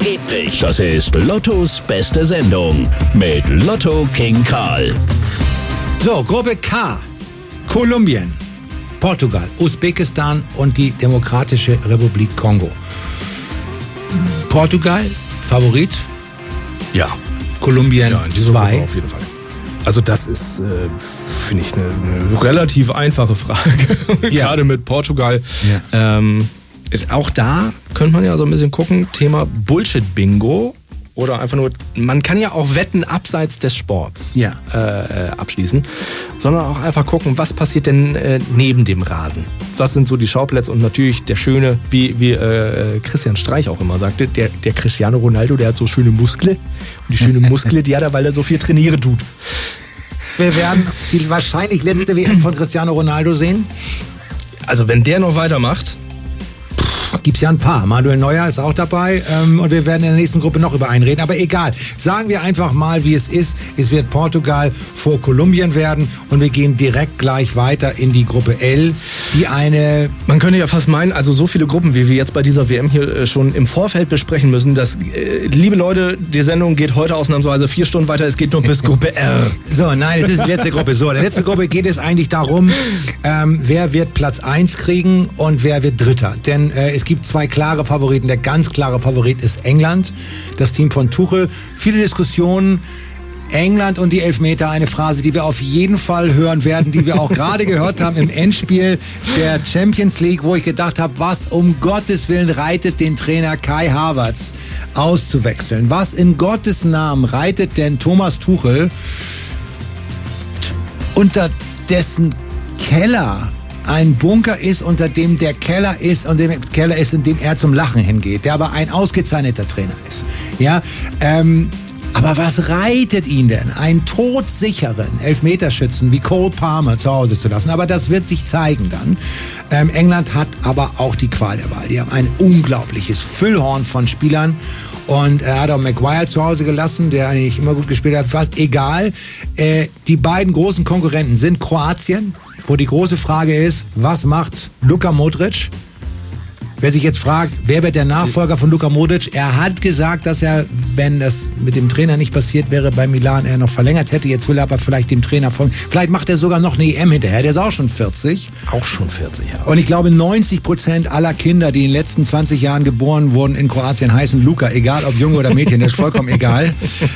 geht nicht. Das ist Lottos beste Sendung mit Lotto King Karl. So, Gruppe K. Kolumbien, Portugal, Usbekistan und die Demokratische Republik Kongo. Portugal, Favorit? Ja. Kolumbien, Ja, in dieser Woche 2. auf jeden Fall. Also das ist, finde ich, eine relativ einfache Frage. Ja. Gerade mit Portugal. Ja. Auch da könnte man ja so ein bisschen gucken, Thema Bullshit-Bingo. Oder einfach nur, man kann ja auch Wetten abseits des Sports abschließen, sondern auch einfach gucken, was passiert denn neben dem Rasen. Was sind so die Schauplätze und natürlich der schöne, wie Christian Streich auch immer sagte, der Cristiano Ronaldo, der hat so schöne Muskeln. Und die schöne Muskeln, die hat er, weil er so viel trainieren tut. Wir werden die wahrscheinlich letzte WM von Cristiano Ronaldo sehen. Also wenn der noch weitermacht... Gibt's ja ein paar. Manuel Neuer ist auch dabei und wir werden in der nächsten Gruppe noch über einen reden. Aber egal, sagen wir einfach mal, wie es ist. Es wird Portugal vor Kolumbien werden und wir gehen direkt gleich weiter in die Gruppe L, die eine... Man könnte ja fast meinen, also so viele Gruppen, wie wir jetzt bei dieser WM hier schon im Vorfeld besprechen müssen, dass, liebe Leute, die Sendung geht heute ausnahmsweise 4 Stunden weiter, es geht nur bis Gruppe R. So, nein, es ist die letzte Gruppe. So, in der letzten Gruppe geht es eigentlich darum, wer wird Platz 1 kriegen und wer wird Dritter. Denn es gibt 2 klare Favoriten. Der ganz klare Favorit ist England, das Team von Tuchel. Viele Diskussionen. England und die Elfmeter, eine Phrase, die wir auf jeden Fall hören werden, die wir auch gerade gehört haben im Endspiel der Champions League, wo ich gedacht habe, was um Gottes Willen reitet den Trainer Kai Havertz auszuwechseln? Was in Gottes Namen reitet denn Thomas Tuchel unter dessen Keller ein Bunker ist, unter dem der Keller ist und dem Keller ist, in dem er zum Lachen hingeht, der aber ein ausgezeichneter Trainer ist. Ja, aber was reitet ihn denn? Einen todsicheren Elfmeterschützen wie Cole Palmer zu Hause zu lassen. Aber das wird sich zeigen dann. England hat aber auch die Qual der Wahl. Die haben ein unglaubliches Füllhorn von Spielern. Und er hat auch Maguire zu Hause gelassen, der eigentlich immer gut gespielt hat. Fast egal. Die beiden großen Konkurrenten sind Kroatien, wo die große Frage ist, was macht Luka Modric? Wer sich jetzt fragt, wer wird der Nachfolger von Luka Modric? Er hat gesagt, dass er, wenn das mit dem Trainer nicht passiert wäre, bei Milan er noch verlängert hätte. Jetzt will er aber vielleicht dem Trainer folgen. Vielleicht macht er sogar noch eine EM hinterher. Der ist auch schon 40. Auch schon 40, ja. Und ich glaube, 90% aller Kinder, die in den letzten 20 Jahren geboren wurden in Kroatien, heißen Luka. Egal, ob Junge oder Mädchen, das ist vollkommen egal.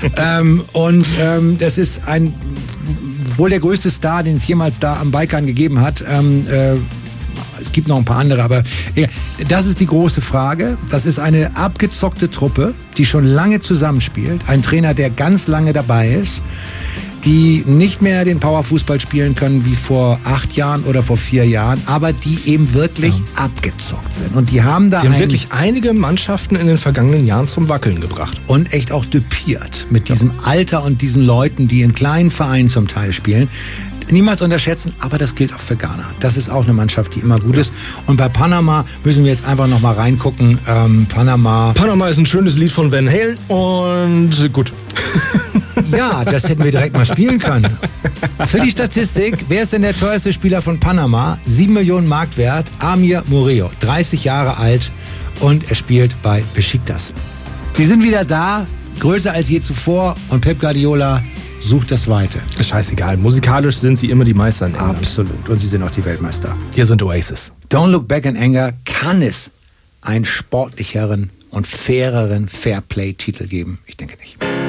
Das ist wohl der größte Star, den es jemals da am Balkan gegeben hat. Es gibt noch ein paar andere, aber das ist die große Frage. Das ist eine abgezockte Truppe, die schon lange zusammenspielt. Ein Trainer, der ganz lange dabei ist, die nicht mehr den Powerfußball spielen können wie vor 8 Jahren oder vor 4 Jahren, aber die eben wirklich abgezockt sind. Und die haben wirklich einige Mannschaften in den vergangenen Jahren zum Wackeln gebracht. Und echt auch düpiert mit diesem Alter und diesen Leuten, die in kleinen Vereinen zum Teil spielen. Niemals unterschätzen, aber das gilt auch für Ghana. Das ist auch eine Mannschaft, die immer gut ist. Und bei Panama müssen wir jetzt einfach noch mal reingucken. Panama ist ein schönes Lied von Van Halen und gut. Ja, das hätten wir direkt mal spielen können. Für die Statistik, wer ist denn der teuerste Spieler von Panama? 7 Millionen Marktwert, Amir Murillo, 30 Jahre alt und er spielt bei Besiktas. Sie sind wieder da, größer als je zuvor und Pep Guardiola sucht das Weite. Scheißegal, musikalisch sind sie immer die Meister in England. Absolut, und sie sind auch die Weltmeister. Hier sind Oasis. Don't Look Back in Anger. Kann es einen sportlicheren und faireren Fairplay-Titel geben? Ich denke nicht.